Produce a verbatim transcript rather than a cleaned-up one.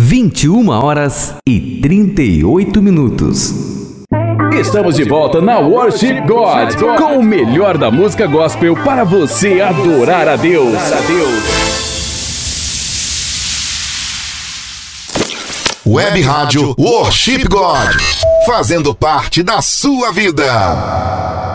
vinte e uma horas e trinta e oito minutos. Estamos de volta na Worship God, com o melhor da música gospel para você adorar a Deus. Web Rádio Worship God, fazendo parte da sua vida.